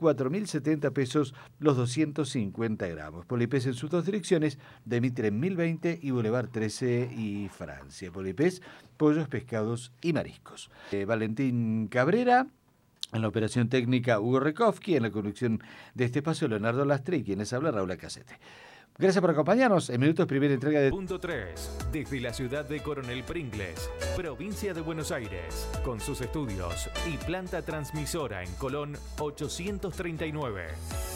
4.070 pesos los 250 gramos. Polipés en sus dos direcciones, de Mitre en 1020 y Boulevard 13 y Francia. Polipés, pollos, pescados y mariscos. Valentín Cabrera. En la operación técnica, Hugo Rekowski. En la conducción de este espacio, Leonardo Lastre. Y quien les habla, Raúl Acacete. Gracias por acompañarnos. En minutos, primera entrega de... Punto 3. Desde la ciudad de Coronel Pringles, provincia de Buenos Aires. Con sus estudios y planta transmisora en Colón 839.